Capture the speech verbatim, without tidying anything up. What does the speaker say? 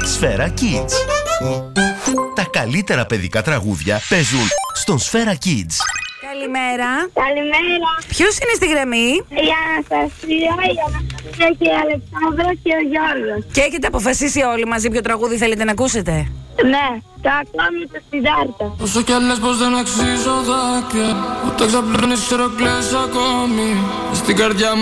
Σφαίρα Kids. Τα καλύτερα παιδικά τραγούδια παίζουν στον Σφαίρα Kids. Καλημέρα. Καλημέρα. Ποιος είναι στη γραμμή? Η Αναστασία, η Αναστασία και η Αλεξάνδρα και ο Γιώργος. Και έχετε αποφασίσει όλοι μαζί ποιο τραγούδι θέλετε να ακούσετε? Ναι, το ακόμη το Σιδάρτα. Όσο κι αν λες πως δεν αξίζω δάκρυα, ούτε ξαπλώνεις ροκλές ακόμη. Στην καρδιά μου